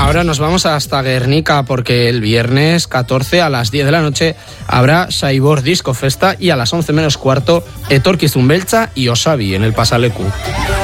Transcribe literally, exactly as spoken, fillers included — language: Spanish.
ahora nos vamos hasta Guernica porque el viernes catorce a las diez de la noche habrá Saibor Disco Festa y a las once menos cuarto Etorkizun Beltza y Osabi en el Pasaleku.